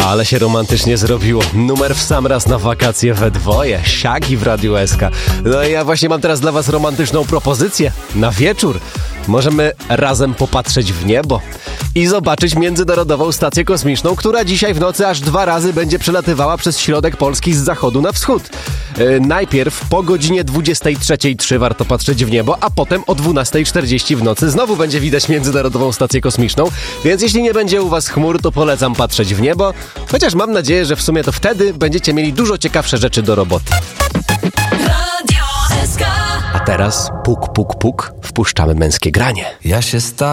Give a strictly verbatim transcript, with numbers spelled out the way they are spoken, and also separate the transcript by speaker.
Speaker 1: Ale się romantycznie zrobiło. Numer w sam raz na wakacje we dwoje. Shaggy w Radiu S K. No i ja właśnie mam teraz dla was romantyczną propozycję. Na wieczór możemy razem popatrzeć w niebo i zobaczyć Międzynarodową Stację Kosmiczną, która dzisiaj w nocy aż dwa razy będzie przelatywała przez środek Polski z zachodu na wschód. Yy, najpierw po godzinie dwudziestej trzeciej trzy warto patrzeć w niebo, a potem o dwunastej czterdzieści w nocy znowu będzie widać Międzynarodową Stację Kosmiczną, więc jeśli nie będzie u was chmur, to polecam patrzeć w niebo, chociaż mam nadzieję, że w sumie to wtedy będziecie mieli dużo ciekawsze rzeczy do roboty. A teraz puk, puk, puk, wpuszczamy męskie granie.
Speaker 2: Ja się sta-